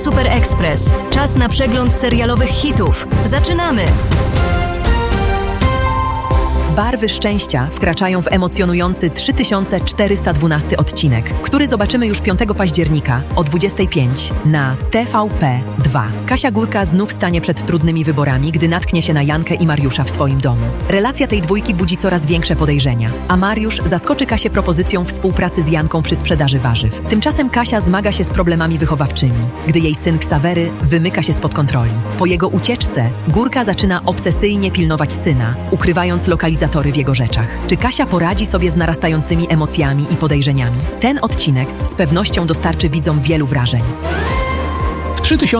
Super Express. Czas na przegląd serialowych hitów. Zaczynamy! Barwy szczęścia wkraczają w emocjonujący 3412 odcinek, który zobaczymy już 5 października o 25:00 na TVP2. Kasia Górka znów stanie przed trudnymi wyborami, gdy natknie się na Jankę i Mariusza w swoim domu. Relacja tej dwójki budzi coraz większe podejrzenia, a Mariusz zaskoczy Kasię propozycją współpracy z Janką przy sprzedaży warzyw. Tymczasem Kasia zmaga się z problemami wychowawczymi, gdy jej syn Ksawery wymyka się spod kontroli. Po jego ucieczce Górka zaczyna obsesyjnie pilnować syna, ukrywając lokalizację w jego rzeczach. Czy Kasia poradzi sobie z narastającymi emocjami i podejrzeniami? Ten odcinek z pewnością dostarczy widzom wielu wrażeń. W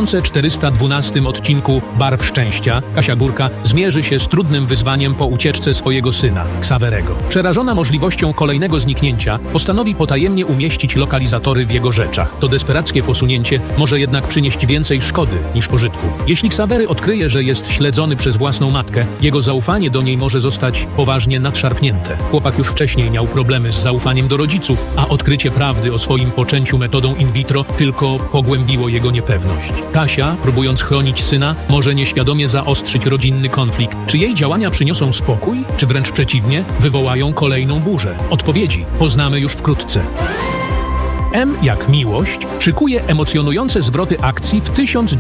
3412 odcinku Barw Szczęścia Kasia Górka zmierzy się z trudnym wyzwaniem po ucieczce swojego syna, Ksawerego. Przerażona możliwością kolejnego zniknięcia, postanowi potajemnie umieścić lokalizatory w jego rzeczach. To desperackie posunięcie może jednak przynieść więcej szkody niż pożytku. Jeśli Ksawery odkryje, że jest śledzony przez własną matkę, jego zaufanie do niej może zostać poważnie nadszarpnięte. Chłopak już wcześniej miał problemy z zaufaniem do rodziców, a odkrycie prawdy o swoim poczęciu metodą in vitro tylko pogłębiło jego niepewność. Kasia, próbując chronić syna, może nieświadomie zaostrzyć rodzinny konflikt. Czy jej działania przyniosą spokój, czy wręcz przeciwnie, wywołają kolejną burzę? Odpowiedzi poznamy już wkrótce. M jak miłość szykuje emocjonujące zwroty akcji w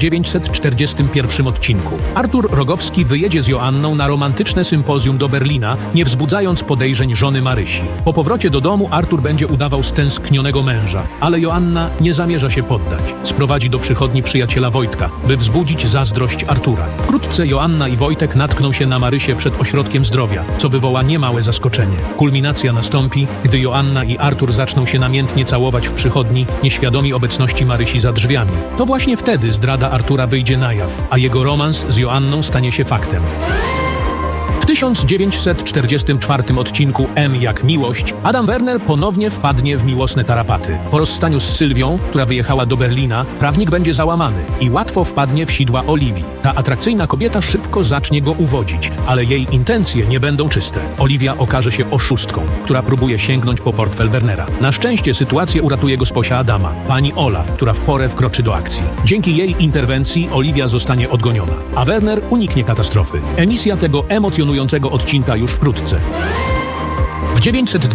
1941 odcinku. Artur Rogowski wyjedzie z Joanną na romantyczne sympozjum do Berlina, nie wzbudzając podejrzeń żony Marysi. Po powrocie do domu Artur będzie udawał stęsknionego męża, ale Joanna nie zamierza się poddać. Sprowadzi do przychodni przyjaciela Wojtka, by wzbudzić zazdrość Artura. Wkrótce Joanna i Wojtek natkną się na Marysię przed ośrodkiem zdrowia, co wywoła niemałe zaskoczenie. Kulminacja nastąpi, gdy Joanna i Artur zaczną się namiętnie całować w przychodni, nieświadomi obecności Marysi za drzwiami. To właśnie wtedy zdrada Artura wyjdzie na jaw, a jego romans z Joanną stanie się faktem. W 1944 odcinku M jak miłość Adam Werner ponownie wpadnie w miłosne tarapaty. Po rozstaniu z Sylwią, która wyjechała do Berlina, prawnik będzie załamany i łatwo wpadnie w sidła Oliwii. Ta atrakcyjna kobieta szybko zacznie go uwodzić, ale jej intencje nie będą czyste. Oliwia okaże się oszustką, która próbuje sięgnąć po portfel Wernera. Na szczęście sytuację uratuje gosposia Adama, pani Ola, która w porę wkroczy do akcji. Dzięki jej interwencji Oliwia zostanie odgoniona, a Werner uniknie katastrofy. Emisja tego emocjonującego odcinka już wkrótce. W